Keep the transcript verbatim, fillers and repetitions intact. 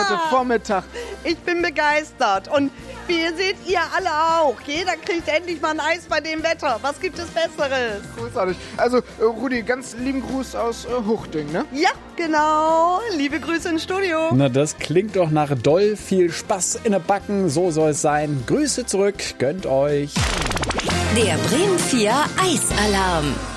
heute Vormittag. Ich bin begeistert. Und wie ihr seht, ihr alle auch. Jeder kriegt endlich mal ein Eis bei dem Wetter. Was gibt es Besseres? Großartig. Also, äh, Rudi, ganz lieben Gruß aus äh, Huchting, ne? Ja, genau. Liebe Grüße ins Studio. Na, das klingt doch nach doll viel Spaß in der Backen. So soll es sein. Grüße zurück. Gönnt euch. Der Bremen vier Eisalarm.